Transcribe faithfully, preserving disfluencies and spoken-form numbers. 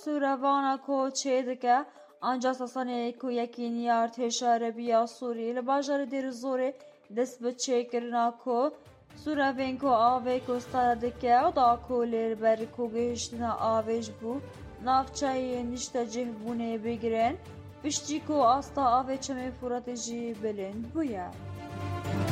سوورەڤانە کۆ چێ دەکە ئەنجا سەسەنەیە کو یەکینی ارتێشە عەرەبیە سووری لە باژارە دێرەزۆرێ دەست بە چێکردنا کۆ سوورەڤên ku avê kostara dike da ku lêber ku gihîştina avê ji bo navçeyên niştecihbûnê bigrin piştî ku asta avê çemê Furatê jî bilind bûye.